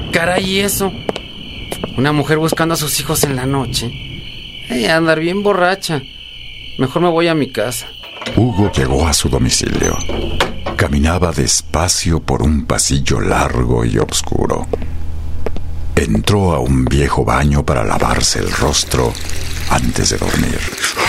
Caray, eso. Una mujer buscando a sus hijos en la noche. Andar bien borracha. Mejor me voy a mi casa. Hugo llegó a su domicilio. Caminaba despacio por un pasillo largo y oscuro. Entró a un viejo baño para lavarse el rostro antes de dormir.